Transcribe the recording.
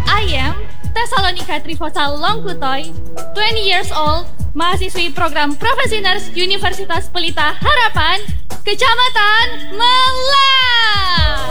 I am Tesalonika Trifosa Longkutoy, 20 years old, mahasiswi program Profesioners Universitas Pelita Harapan, Kecamatan Melang.